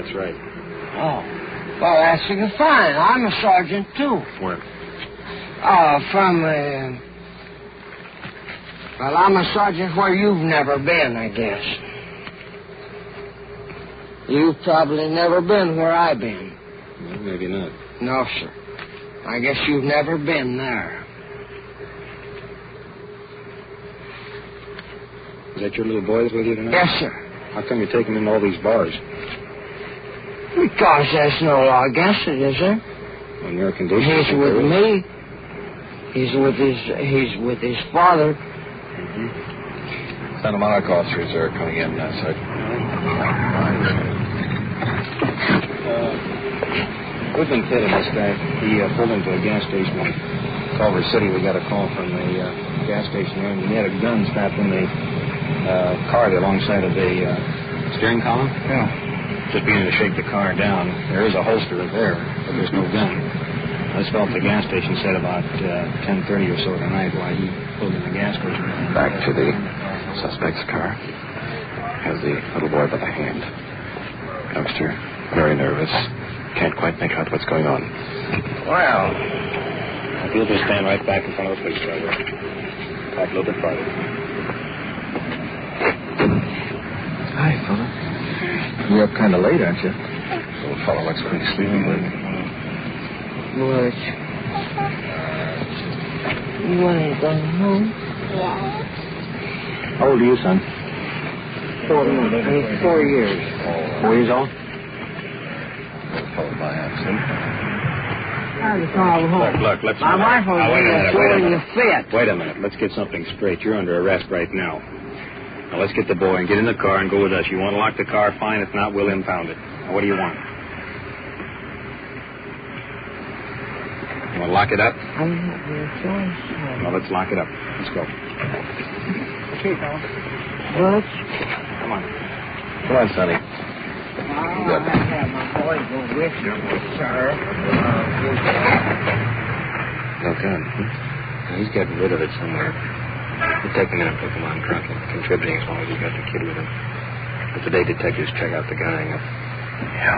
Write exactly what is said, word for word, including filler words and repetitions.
That's right. Oh. Well, that's fine. I'm a sergeant, too. Where? Uh, from, uh... Well, I'm a sergeant where you've never been, I guess. You've probably never been where I've been. Well, maybe not. No, sir. I guess you've never been there. Is that your little boy that's with you tonight? Yes, sir. How come you take him into all these bars? Because there's no law against it, is there? On your condition. He's with me. He's with his he's with his father. Mm-hmm. Santa Monica officers are coming in, uh, Sergeant. Uh, we've been pitting this guy. He uh, pulled into a gas station in Culver City. We got a call from the uh, gas station there, and he had a gun strapped in the uh, car there alongside of the uh, steering column. Yeah. Just beginning to shake the car down. There is a holster there, but there's no gun. This fell at the gas station said about uh, ten thirty or so tonight while he pulled in the gas station. Back to the suspect's car. Has the little boy by the hand. Youngster, very nervous. Can't quite make out what's going on. Well, if you'll just stand right back in front of the police driver. Back a little bit farther. Hi, fella. You're up kind of late, aren't you? Little fellow looks pretty sleepy. Butch. You want to go home? How old are you, son? Four, uh, four years. Four years old? Little fellow by accident. How's the call home? Look, look, let's... My wife was Now, wait a minute, wait a throwing minute. the fit. Wait a minute. Let's get something straight. You're under arrest right now. Now, let's get the boy and get in the car and go with us. You want to lock the car? Fine. If not, we'll impound it. Now, what do you want? You want to lock it up? I don't have no choice. Well, let's lock it up. Let's go. Okay, fella. Butch? Come on. Come on, Sonny. I'll have to have my boy go with you, sir. No gun. Hmm? He's getting rid of it somewhere. We'll take him in and put him on Crockett, contributing as long as he's got the kid with him. But today, detectives check out the gang. Yeah.